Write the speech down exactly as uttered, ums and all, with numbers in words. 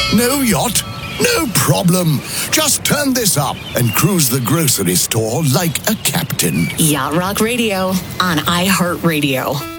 No yacht? No problem. Just turn this up and cruise the grocery store like a captain. Yacht Rock Radio on iHeartRadio.